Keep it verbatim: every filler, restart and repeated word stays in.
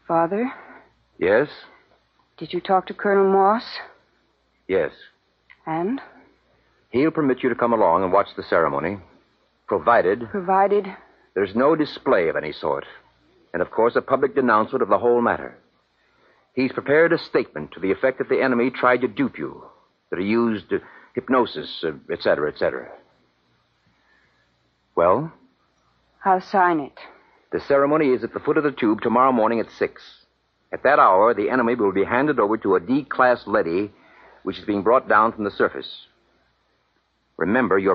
Father? Yes? Did you talk to Colonel Moss? Yes. And? He'll permit you to come along and watch the ceremony, provided... Provided? There's no display of any sort. And, of course, a public denouncement of the whole matter. He's prepared a statement to the effect that the enemy tried to dupe you, that he used uh, hypnosis, uh, et cetera, et cetera. Well? I'll sign it. The ceremony is at the foot of the tube tomorrow morning at six. At that hour, the enemy will be handed over to a D-class leady, which is being brought down from the surface. Remember, your